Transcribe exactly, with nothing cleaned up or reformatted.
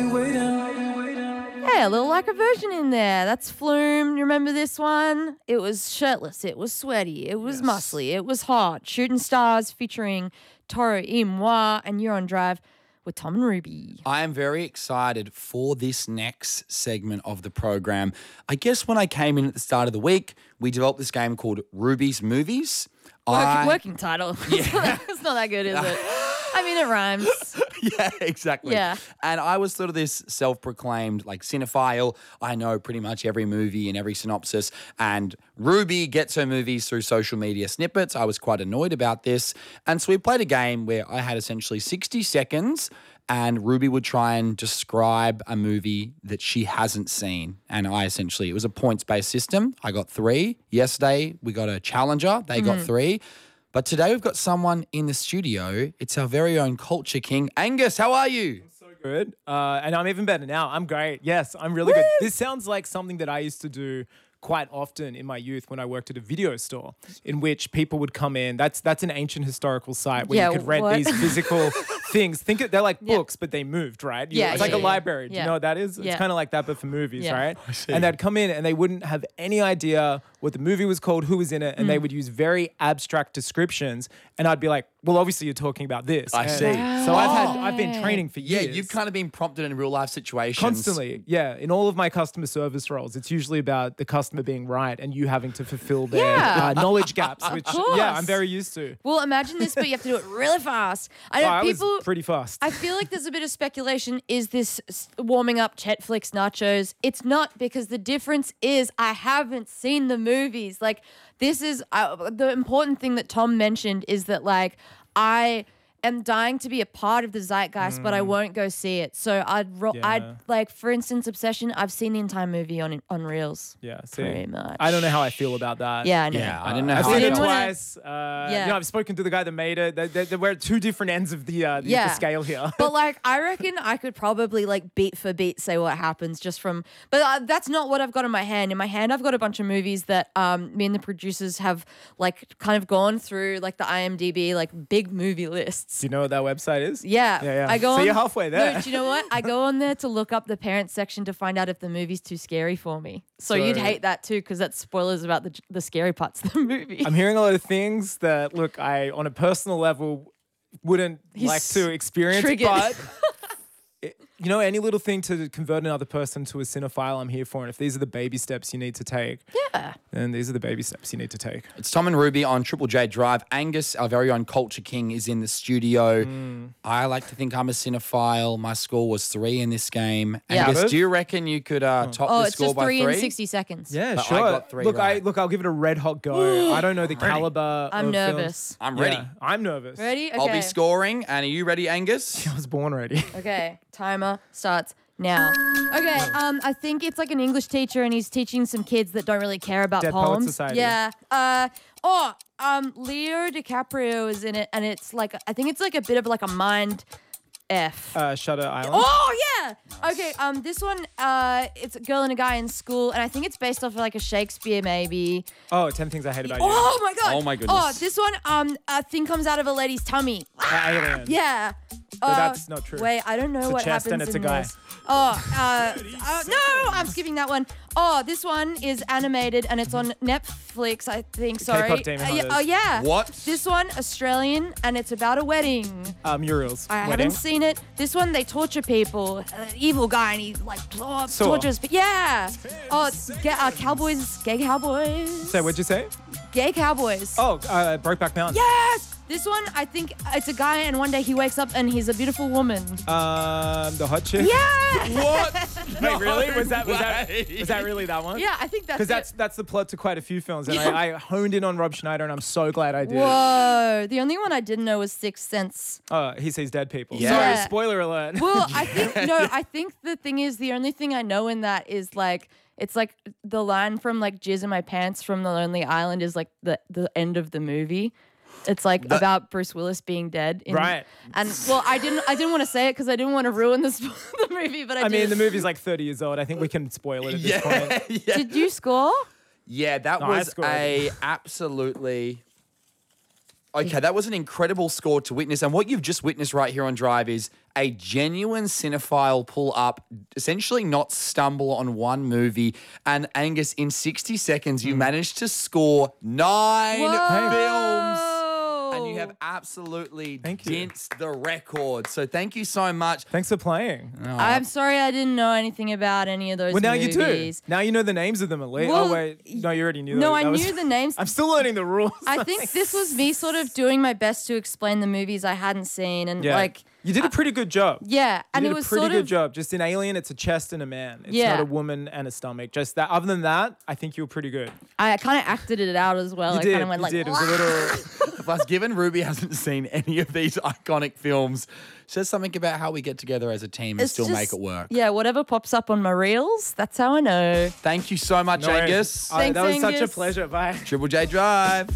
Hey, a little Lycra version in there. That's Flume. You remember this one? It was shirtless. It was sweaty. It was yes. muscly. It was hot. Shooting Stars featuring Toro y Moi, and you're on Drive with Tom and Ruby. I am very excited for this next segment of the program. I guess when I came in at the start of the week, we developed this game called Ruby's Movies. Work, I, working title. Yeah. It's not that good, is it? I mean, it rhymes. Yeah, exactly. Yeah. And I was sort of this self-proclaimed like cinephile. I know pretty much every movie and every synopsis. And Ruby gets her movies through social media snippets. I was quite annoyed about this. And so we played a game where I had essentially sixty seconds and Ruby would try and describe a movie that she hasn't seen. And I essentially, it was a points-based system. I got three. Yesterday, we got a challenger. They mm. got three. But today we've got someone in the studio. It's our very own culture king. Angus, how are you? I'm so good. Uh, and I'm even better now. I'm great. Yes, I'm really Woo! good. This sounds like something that I used to do quite often in my youth when I worked at a video store, in which people would come in. That's that's an ancient historical site where yeah, you could rent what? these physical things. Think it, they're like yeah. books, but they moved, right? You, yeah, it's like yeah, a library. Do yeah. you know what that is? Yeah. It's kind of like that, but for movies, yeah. right? I see. And they'd come in and they wouldn't have any idea what the movie was called, who was in it, and mm. they would use very abstract descriptions. And I'd be like, well, obviously you're talking about this. I and see. Wow. So I've had I've been training for Yeah, years. you've kind of been prompted in real life situations. Constantly, yeah. In all of my customer service roles, it's usually about the customer being right and you having to fulfill their Yeah. uh, knowledge gaps, which, course. yeah, I'm very used to. Well, imagine this, but you have to do it really fast. I know Oh, I people. was pretty fast. I feel like there's a bit of speculation. Is this s- warming up Chetflix nachos? It's not, because the difference is I haven't seen the movies. Like, this is uh, the important thing that Tom mentioned is that, like, I am dying to be a part of the zeitgeist, mm. but I won't go see it. So I'd, ro- Yeah. I'd like, for instance, Obsession. I've seen the entire movie on on Reels. Yeah, see, pretty much. I don't know how I feel about that. Yeah, I know. Yeah, I didn't know I've how seen I it felt. twice. Uh, Yeah. You know, I've spoken to the guy that made it. They, they, they we're at two different ends of the, uh, the, Yeah. the scale here. But like, I reckon I could probably like beat for beat say what happens just from. But uh, that's not what I've got in my hand. In my hand, I've got a bunch of movies that um me and the producers have like kind of gone through, like the IMDb like big movie lists. Do you know what that website is? Yeah, Yeah, yeah. I go. So on, you're halfway there. No, do you know what? I go on there to look up the parents section to find out if the movie's too scary for me. So, So- you'd hate that too, because that's spoilers about the the scary parts of the movie. I'm hearing a lot of things that, look, I, on a personal level, wouldn't He's like to experience, triggered. but it, you know, any little thing to convert another person to a cinephile, I'm here for. And if these are the baby steps you need to take, yeah. then these are the baby steps you need to take. It's Tom and Ruby on Triple J Drive. Angus, our very own culture king, is in the studio. Mm. I like to think I'm a cinephile. My score was three in this game. Yeah. Angus, do you reckon you could uh, top Oh, the it's score just by three three? in sixty seconds. Yeah, But I sure. got three look, I right. look, I'll give it a red hot go. I don't know the caliber. I'm of nervous. films. I'm ready. Yeah, I'm nervous. Ready? Okay. I'll be scoring. And are you ready, Angus? I was born ready. Okay, timer starts now. Okay, um, I think it's like an English teacher and he's teaching some kids that don't really care about Dead Poets poems. Society. Yeah. Uh, oh, um, Leo DiCaprio is in it, and it's like I think it's like a bit of like a mind F. Uh, Shutter Island. Oh yeah. Okay. Um, this one, uh, it's a girl and a guy in school, and I think it's based off of like a Shakespeare maybe. Oh, ten Things I Hate About You. Oh my god. Oh my goodness. Oh, this one, um, a thing comes out of a lady's tummy. I hate it. Yeah. But Uh, that's not true. Wait, I don't know It's a what chest happens and it's in a guy. this. Oh, uh, uh, no, I'm skipping that one. Oh, this one is animated and it's on Netflix, I think. Sorry. K-pop Demon Uh, yeah, Hunters. oh yeah. What? This one, Australian, and it's about a wedding. Uh, Muriel's I Wedding. haven't seen it. This one, they torture people. An evil guy, and he like oh, Saw. tortures. But yeah. Oh, ga- uh, cowboys, gay cowboys. So what'd you say? Gay cowboys. Oh, uh, Brokeback Mountain. Yes. This one, I think it's a guy, and one day he wakes up and he's a beautiful woman. Um, the hot chick. Yeah. What? Wait, really? Was that was that way. was that really that one? Yeah, I think that's Because that's it. that's the plot to quite a few films, and I, I honed in on Rob Schneider, and I'm so glad I did. Whoa. The only one I didn't know was Sixth Sense. Oh, he sees dead people. Yeah. Sorry, Yeah. spoiler alert. Well, I think no, I think the thing is the only thing I know in that is like it's like the line from like Jizz in My Pants from The Lonely Island is like the the end of the movie. It's like The- about Bruce Willis being dead. In, Right. And well, I didn't I didn't want to say it because I didn't want to ruin the, sp- the movie, but I, I did. mean, the movie's like thirty years old. I think we can spoil it at this point. Yeah, yeah. Did you score? Yeah, that No, I was scored. a absolutely Okay, that was an incredible score to witness. And what you've just witnessed right here on Drive is a genuine cinephile pull up, essentially not stumble on one movie. And Angus, in sixty seconds, you managed to score nine films. And you have absolutely Thank you. dinsed the record. So thank you so much. Thanks for playing. I'm sorry I didn't know anything about any of those Well, now movies. you do. Now you know the names of them at least. Well, oh, wait. No, you already knew No, that. I That knew was- the names. I'm still learning the rules. I think this was me sort of doing my best to explain the movies I hadn't seen. And Yeah. like, You did a pretty good job. yeah. You And did it was a pretty sort good of, job. Just in Alien, it's a chest and a man. It's Yeah. not a woman and a stomach. Just that. Other than that, I think you were pretty good. I kind of acted it out as well. You I did. kind of went you like, did. It was a little. Plus, given Ruby hasn't seen any of these iconic films, says something about how we get together as a team and It's still just- make it work. yeah, whatever pops up on my reels, that's how I know. Thank you so much, No worries. Angus. Uh, Thanks, that was such a Angus. pleasure. Bye. Triple J Drive.